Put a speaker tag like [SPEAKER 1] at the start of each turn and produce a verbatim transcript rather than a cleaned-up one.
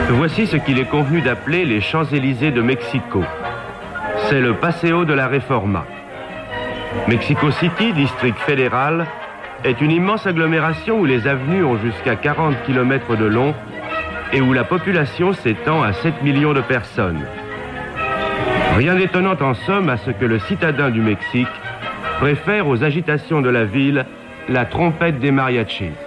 [SPEAKER 1] Voici ce qu'il est convenu d'appeler les Champs-Élysées de Mexico. C'est le Paseo de la Reforma. Mexico City, district fédéral, est une immense agglomération où les avenues ont jusqu'à quarante kilomètres de long et où la population s'étend à sept millions de personnes. Rien d'étonnant en somme à ce que le citadin du Mexique préfère aux agitations de la ville la trompette des mariachis.